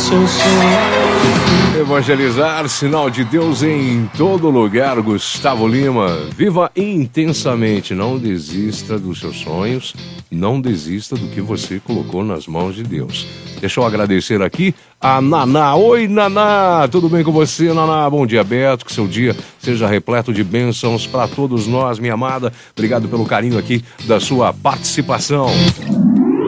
seu sonho. Evangelizar, sinal de Deus em todo lugar. Gustavo Lima, viva intensamente. Não desista dos seus sonhos. Não desista do que você colocou nas mãos de Deus. Deixa eu agradecer aqui a Naná. Oi, Naná, tudo bem com você, Naná? Bom dia, Beto, que seu dia seja repleto de bênçãos para todos nós, minha amada. Obrigado pelo carinho aqui da sua participação.